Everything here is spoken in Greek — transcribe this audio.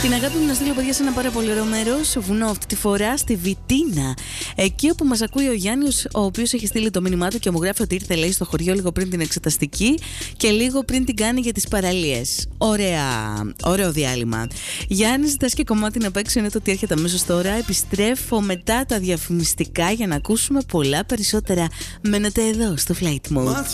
Την αγάπη μου να στείλω, παιδιά, σε ένα πάρα πολύ ωραίο μέρος, βουνό αυτή τη φορά, στη Βιτίνα. Εκεί όπου μας ακούει ο Γιάννης, ο οποίος έχει στείλει το μήνυμά του και μου γράφει ότι ήρθε, λέει, στο χωριό λίγο πριν την εξεταστική και λίγο πριν την κάνει για τις παραλίες. Ωραίο διάλειμμα. Γιάννη, ζητάς και κομμάτι να παίξω, είναι το ότι έρχεται αμέσως τώρα. Επιστρέφω μετά τα διαφημιστικά για να ακούσουμε πολλά περισσότερα. Μένετε εδώ στο Flight Mode.